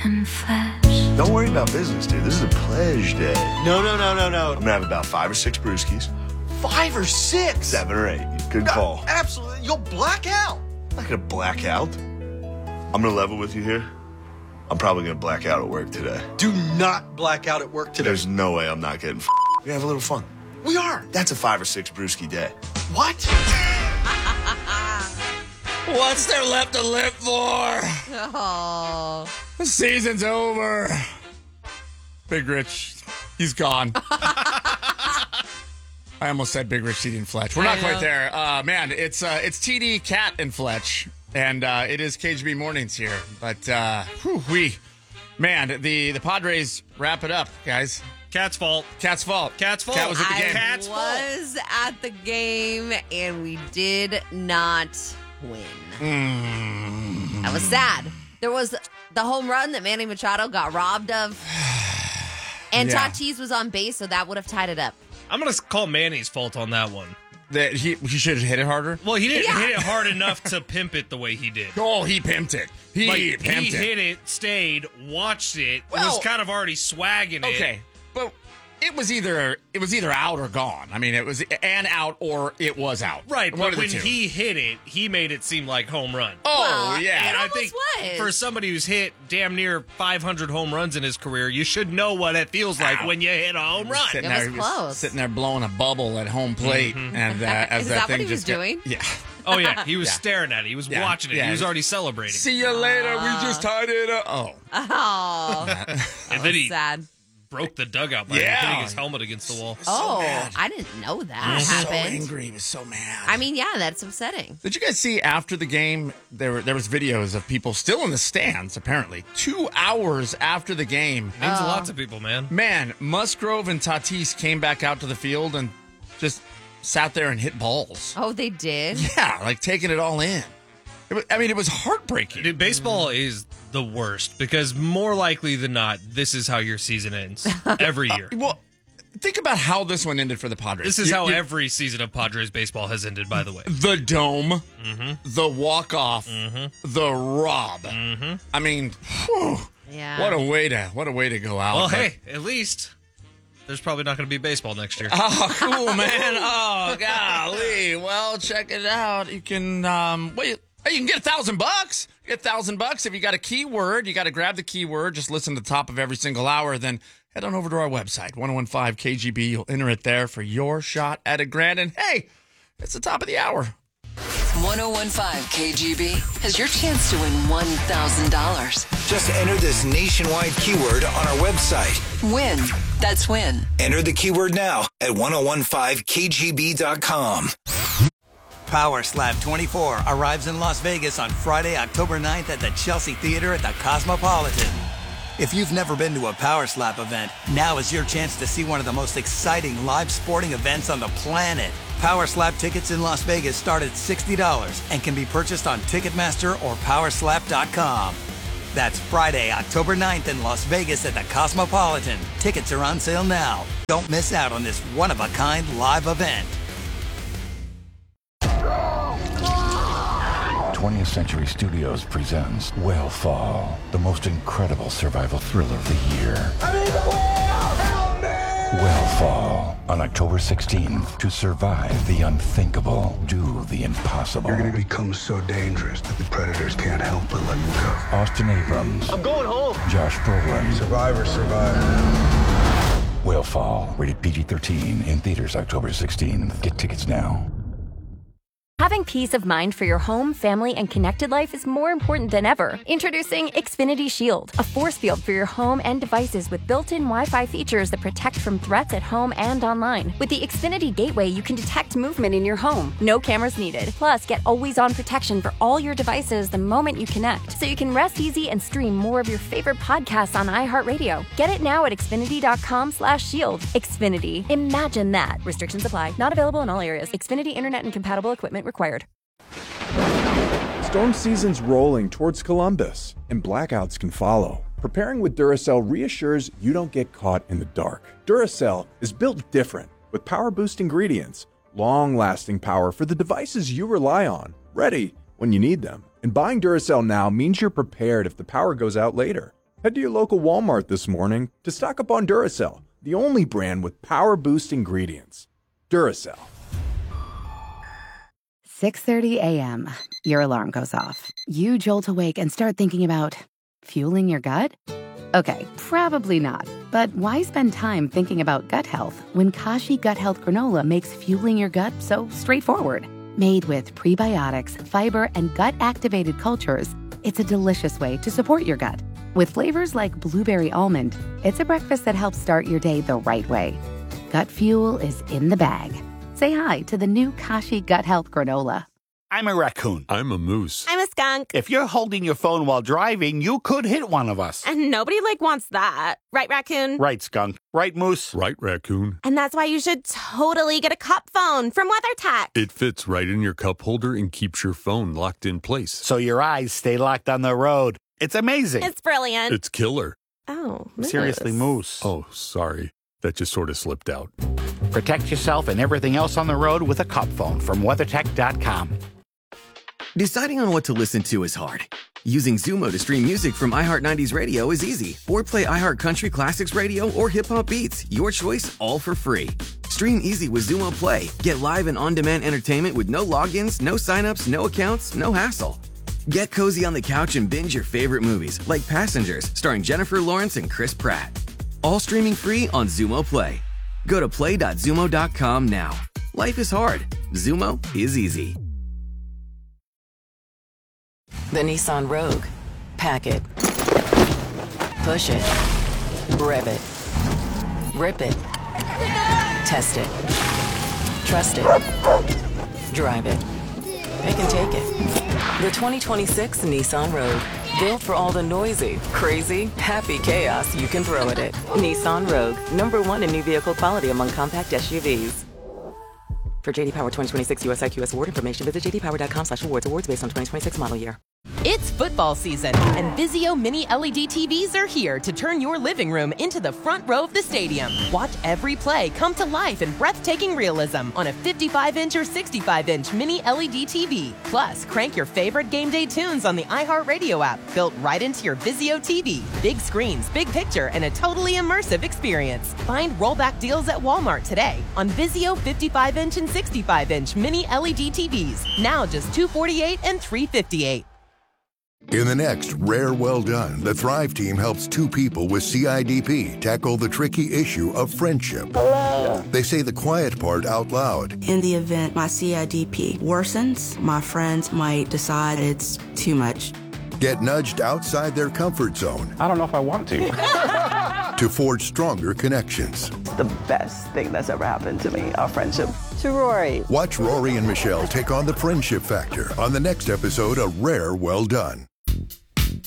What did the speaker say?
and flesh. Don't worry about business, dude. This is a pledge day. No. I'm gonna have about 5 or 6 brewskis. 5 or 6? 7 or 8. Good call. Absolutely. You'll black out. I'm not gonna black out. I'm gonna level with you here. I'm probably gonna black out at work today. Do not black out at work today. There's no way I'm not getting We're gonna have a little fun. We are. That's a 5 or 6 brewski day. What? What's there left to live for? Oh. The season's over. Big Rich, he's gone. I almost said Big Rich, TD, and Fletch. We're not quite there. Man, it's TD, Cat, and Fletch. And it is KGB Mornings here. But, man, the Padres wrap it up, guys. Cat's fault. Cat's fault. Cat's fault. Cat was at the game. Cat's fault. I was at the game, and we did not win. That was sad. There was the home run that Manny Machado got robbed of. And Yeah. Tatis was on base, so that would have tied it up. I'm going to call Manny's fault on that one. That he should have hit it harder? Well, he didn't hit it hard enough to pimp it the way he did. Oh, he pimped it. He hit it, stayed, watched it, was kind of already swagging it. Okay, but it was either out or gone. I mean, it was an out or it was out. Right, One but of the when two. he hit it, he made it seem like home run. Oh, yeah. And I almost think was. for somebody who's hit damn near 500 home runs in his career, you should know what it feels like when you hit a home run. Sitting It was there, he close. sitting there blowing a bubble at home plate, and as Is that that thing what he was just got- doing? Yeah. Oh, yeah, he was Yeah. staring at it. He was Yeah. watching it. Yeah. He was already celebrating. See you later. We just tied it up. Oh, Oh, and then he sad. broke the dugout by Yeah. hitting his helmet against the wall. Oh, mad. I didn't know that he was so happened. angry. He was so mad. I mean, yeah, that's upsetting. Did you guys see after the game, there was videos of people still in the stands, apparently, 2 hours after the game. Means a lot to people, man. Man, Musgrove and Tatis came back out to the field and just sat there and hit balls. Oh, they did? Yeah, like taking it all in. It was heartbreaking. Dude, baseball is the worst because more likely than not, this is how your season ends every year. Well, think about how this one ended for the Padres. This is how every season of Padres baseball has ended, by the way. The dome, the walk-off, the rob. I mean, whew, Yeah. what a way to go out. Well, But- hey, at least there's probably not going to be baseball next year. Oh, cool, man. Oh, golly. Well, check it out. You can, you can get $1,000. Get $1,000 if you got a keyword. You got to grab the keyword. Just listen to the top of every single hour. Then head on over to our website, 1015 KGB. You'll enter it there for your shot at $1,000. And hey, it's the top of the hour. 1015 KGB has your chance to win $1,000. Just enter this nationwide keyword on our website. Win. That's win. Enter the keyword now at 1015kgb.com. Power Slap 24 arrives in Las Vegas on Friday, October 9th at the Chelsea Theater at the Cosmopolitan. If you've never been to a Power Slap event, now is your chance to see one of the most exciting live sporting events on the planet. Power Slap tickets in Las Vegas start at $60 and can be purchased on Ticketmaster or Powerslap.com. That's Friday, October 9th in Las Vegas at the Cosmopolitan. Tickets are on sale now. Don't miss out on this one-of-a-kind live event. 20th Century Studios presents Whale the most incredible survival thriller of the year. Whale on October 16th. To survive the unthinkable, do the impossible. You're going to become so dangerous that the predators can't help but let you go. Austin Abrams. I'm going home. Josh Brolin. Survivor. Whale rated PG-13 in theaters October 16th. Get tickets now. Having peace of mind for your home, family, and connected life is more important than ever. Introducing Xfinity Shield, a force field for your home and devices with built-in Wi-Fi features that protect from threats at home and online. With the Xfinity Gateway, you can detect movement in your home. No cameras needed. Plus, get always-on protection for all your devices the moment you connect, so you can rest easy and stream more of your favorite podcasts on iHeartRadio. Get it now at Xfinity.com/shield. Xfinity. Imagine that. Restrictions apply. Not available in all areas. Xfinity Internet and compatible equipment required. Storm season's rolling towards Columbus, and blackouts can follow. Preparing with Duracell reassures you don't get caught in the dark. Duracell is built different, with power-boost ingredients, long-lasting power for the devices you rely on, ready when you need them. And buying Duracell now means you're prepared if the power goes out later. Head to your local Walmart this morning to stock up on Duracell, the only brand with power boost ingredients. Duracell. 6:30 a.m. Your alarm goes off. You jolt awake and start thinking about fueling your gut? Okay, probably not. But why spend time thinking about gut health when Kashi Gut Health Granola makes fueling your gut so straightforward? Made with prebiotics, fiber, and gut-activated cultures, it's a delicious way to support your gut. With flavors like blueberry almond, it's a breakfast that helps start your day the right way. Gut fuel is in the bag. Say hi to the new Kashi Gut Health Granola. I'm a raccoon. I'm a moose. I'm a skunk. If you're holding your phone while driving, you could hit one of us. And nobody, wants that. Right, raccoon? Right, skunk. Right, moose? Right, raccoon. And that's why you should totally get a cup phone from WeatherTech. It fits right in your cup holder and keeps your phone locked in place. So your eyes stay locked on the road. It's amazing. It's brilliant. It's killer. Oh, moose. Seriously, moose. Oh, sorry. That just sort of slipped out. Protect yourself and everything else on the road with a cup phone from WeatherTech.com. Deciding on what to listen to is hard. Using Zumo to stream music from iHeart90s Radio is easy. Or play iHeart Country Classics Radio or Hip Hop Beats. Your choice, all for free. Stream easy with Zumo Play. Get live and on-demand entertainment with no logins, no signups, no accounts, no hassle. Get cozy on the couch and binge your favorite movies, like Passengers, starring Jennifer Lawrence and Chris Pratt. All streaming free on Zumo Play. Go to play.zumo.com now. Life is hard. Zumo is easy. The Nissan Rogue. Pack it. Push it. Rev it. Rip it. Test it. Trust it. Drive it. It can take it. The 2026 Nissan Rogue. Built for all the noisy, crazy, happy chaos you can throw at it. Nissan Rogue. #1 in new vehicle quality among compact SUVs. For JD Power 2026 US IQS award information, visit jdpower.com/awards. Awards based on 2026 model year. It's football season, and Vizio Mini LED TVs are here to turn your living room into the front row of the stadium. Watch every play come to life in breathtaking realism on a 55-inch or 65-inch Mini LED TV. Plus, crank your favorite game day tunes on the iHeartRadio app, built right into your Vizio TV. Big screens, big picture, and a totally immersive experience. Find rollback deals at Walmart today on Vizio 55-inch and 65-inch Mini LED TVs. Now just $248 and $358. In the next Rare Well Done, the Thrive team helps two people with CIDP tackle the tricky issue of friendship. Hello. They say the quiet part out loud. In the event my CIDP worsens, my friends might decide it's too much. Get nudged outside their comfort zone. I don't know if I want to. To forge stronger connections. The best thing that's ever happened to me, our friendship. To Rory. Watch Rory and Michelle take on the friendship factor on the next episode of Rare Well Done.